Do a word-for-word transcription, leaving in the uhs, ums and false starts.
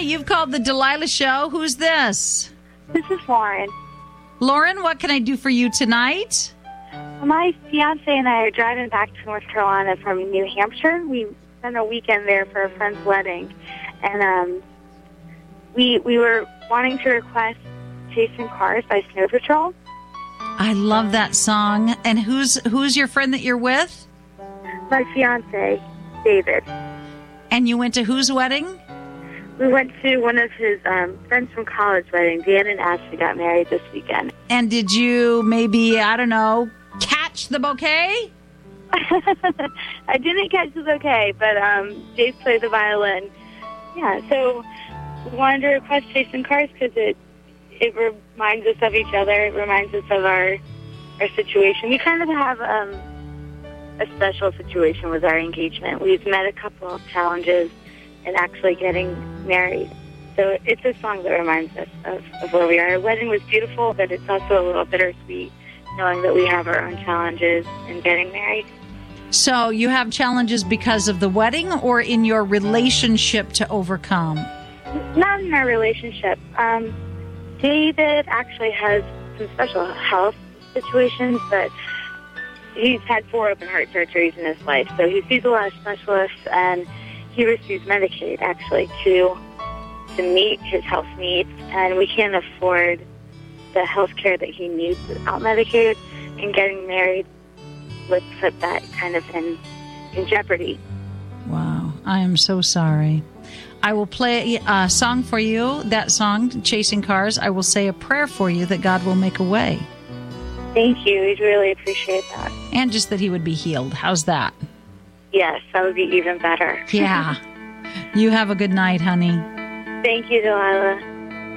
you've called the Delilah Show. Who's this? This is Lauren. Lauren, what can I do for you tonight? My fiance and I are driving back to North Carolina from New Hampshire. We spent a weekend there for a friend's wedding. And um, we we were wanting to request Chasing Cars by Snow Patrol. I love that song. And who's who's your friend that you're with? My fiance, David. And you went to whose wedding? We went to one of his um, friends from college wedding. Dan and Ashley got married this weekend. And did you maybe, I don't know, catch the bouquet? I didn't catch the bouquet, but um, Jace played the violin. Yeah, so we wanted to request Chasing Cars because it it reminds us of each other. It reminds us of our our situation. We kind of have um, a special situation with our engagement. We've met a couple of challenges in actually getting married. So it's a song that reminds us of, of where we are. Our wedding was beautiful, but it's also a little bittersweet knowing that we have our own challenges in getting married. So you have challenges because of the wedding or in your relationship to overcome? Not in our relationship. Um, David actually has some special health situations, but he's had four open heart surgeries in his life. So he sees a lot of specialists, and he receives Medicaid, actually, to to meet his health needs. And we can't afford the health care that he needs without Medicaid, and getting married would put that kind of in, in jeopardy. Wow. I am so sorry. I will play a song for you, that song, Chasing Cars. I will say a prayer for you that God will make a way. Thank you. We'd really appreciate that. And just that he would be healed. How's that? Yes, that would be even better. Yeah. You have a good night, honey. Thank you, Delilah.